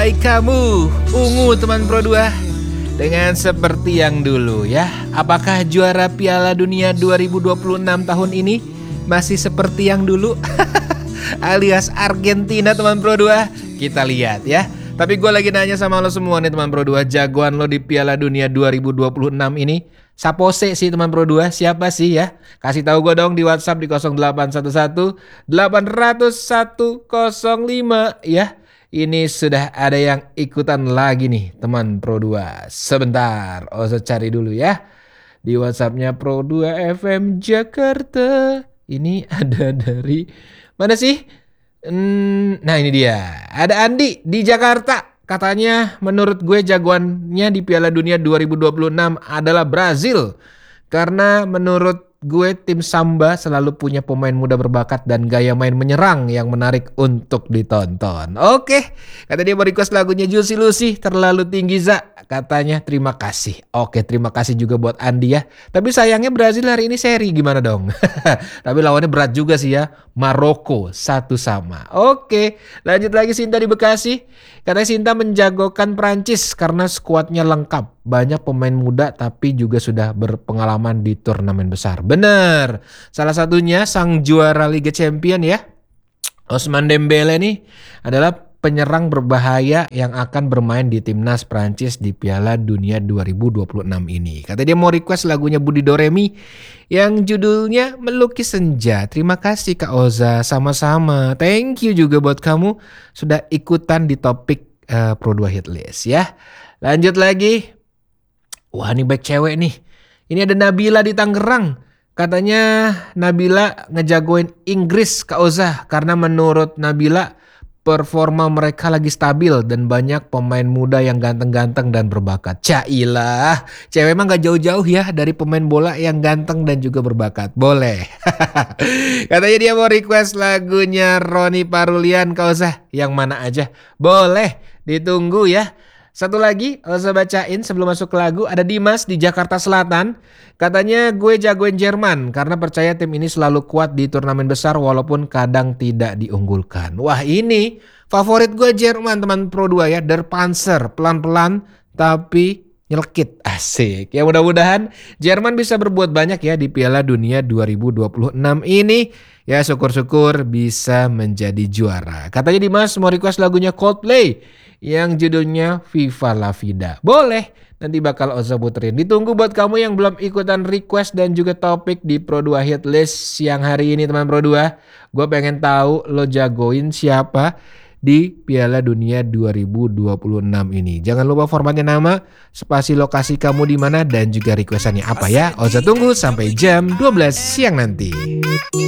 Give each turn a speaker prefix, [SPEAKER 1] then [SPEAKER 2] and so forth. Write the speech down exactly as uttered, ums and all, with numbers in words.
[SPEAKER 1] Hai kamu, ungu teman Pro dua. Dengan seperti yang dulu ya. Apakah juara Piala Dunia dua ribu dua puluh enam tahun ini masih seperti yang dulu? Alias Argentina teman Pro dua. Kita lihat ya. Tapi gue lagi nanya sama lo semua nih teman Pro dua, jagoan lo di Piala Dunia dua ribu dua puluh enam ini sapose sih teman Pro dua, siapa sih ya? Kasih tahu gue dong di WhatsApp di nol delapan satu satu delapan nol satu nol lima ya. Ini sudah ada yang ikutan lagi nih teman Pro dua. Sebentar, Ozo cari dulu ya. Di WhatsAppnya Pro dua F M Jakarta. Ini ada dari mana sih? Nah ini dia, ada Andi di Jakarta. Katanya menurut gue jagoannya di Piala Dunia dua ribu dua puluh enam adalah Brazil. Karena menurut gue tim Samba selalu punya pemain muda berbakat dan gaya main menyerang yang menarik untuk ditonton. Oke, kata dia mau request lagunya Juicy Lucy, Terlalu Tinggi Za. Katanya terima kasih. Oke, terima kasih juga buat Andi ya. Tapi sayangnya Brazil hari ini seri, gimana dong? Tapi lawannya berat juga sih ya. Maroko satu sama. Oke, lanjut lagi Sinta di Bekasi. Katanya Sinta menjagokan Prancis karena skuadnya lengkap. Banyak pemain muda tapi juga sudah berpengalaman di turnamen besar. Bener. Salah satunya sang juara Liga Champion ya. Ousmane Dembele nih adalah penyerang berbahaya yang akan bermain di timnas Prancis di Piala Dunia dua ribu dua puluh enam ini. Kata dia mau request lagunya Budi Doremi yang judulnya Melukis Senja. Terima kasih Kak Oza, sama-sama. Thank you juga buat kamu sudah ikutan di topik uh, Pro dua Hitlist ya. Lanjut lagi. Wah ini baik cewek nih. Ini ada Nabila di Tangerang. Katanya Nabila ngejagoin Inggris Kak Oza karena menurut Nabila performa mereka lagi stabil dan banyak pemain muda yang ganteng-ganteng dan berbakat. Cailah, cewek emang gak jauh-jauh ya dari pemain bola yang ganteng dan juga berbakat. Boleh. Katanya dia mau request lagunya Roni Parulian Kak Oza. Yang mana aja? Boleh, ditunggu ya. Satu lagi, Oza bacain sebelum masuk ke lagu. Ada Dimas di Jakarta Selatan. Katanya gue jagoin Jerman karena percaya tim ini selalu kuat di turnamen besar walaupun kadang tidak diunggulkan. Wah ini favorit gue Jerman teman Pro dua ya. Der Panzer, pelan-pelan tapi nyelkit. Asik. Ya mudah-mudahan Jerman bisa berbuat banyak ya di Piala Dunia dua ribu dua puluh enam ini. Ya syukur-syukur bisa menjadi juara. Katanya Dimas mau request lagunya Coldplay yang judulnya Viva La Vida. Boleh, nanti bakal Oza puterin. Ditunggu buat kamu yang belum ikutan request dan juga topik di Pro dua Hitlist siang hari ini teman Pro dua. Gue pengen tahu lo jagoin siapa di Piala Dunia dua ribu dua puluh enam ini. Jangan lupa formatnya nama, spasi lokasi kamu di mana dan juga requestannya apa ya. Oza tunggu sampai jam dua belas siang nanti.